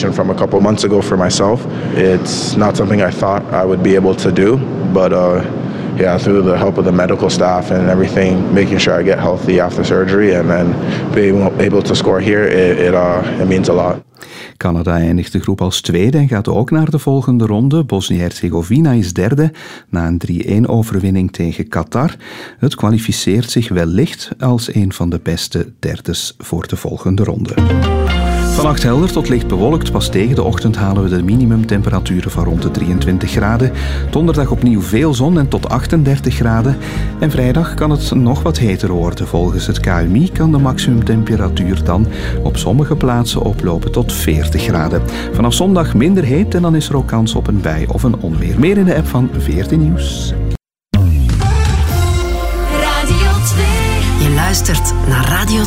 motivation from a couple months ago for myself. It's not something I thought I would be able to do, but through the help of the medical staff and everything, making sure I get healthy after surgery and then being able to score here, it means a lot. Canada eindigt de groep als tweede en gaat ook naar de volgende ronde. Bosnië-Herzegovina is derde na een 3-1-overwinning tegen Qatar. Het kwalificeert zich wellicht als een van de beste derdes voor de volgende ronde. Vannacht helder tot licht bewolkt. Pas tegen de ochtend halen we de minimumtemperaturen van rond de 23 graden. Donderdag opnieuw veel zon en tot 38 graden. En vrijdag kan het nog wat heter worden. Volgens het KMI kan de maximumtemperatuur dan op sommige plaatsen oplopen tot 40 graden. Vanaf zondag minder heet en dan is er ook kans op een bui of een onweer. Meer in de app van VRT Nieuws. Radio 2. Je luistert naar Radio